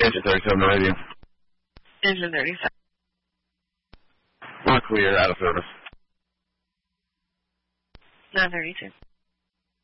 Engine 37 radio. Engine 37. We're clear, out of service. 932.